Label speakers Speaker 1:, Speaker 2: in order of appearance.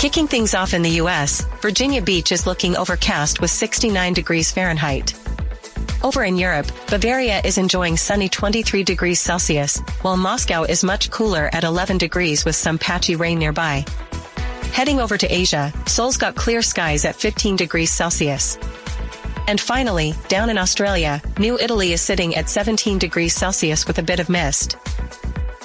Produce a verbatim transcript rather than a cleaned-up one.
Speaker 1: Kicking things off in the U S, Virginia Beach is looking overcast with sixty-nine degrees Fahrenheit. Over in Europe, Bavaria is enjoying sunny twenty-three degrees Celsius, while Moscow is much cooler at eleven degrees with some patchy rain nearby. Heading over to Asia, Seoul's got clear skies at fifteen degrees Celsius. And finally, down in Australia, New Italy is sitting at seventeen degrees Celsius with a bit of mist.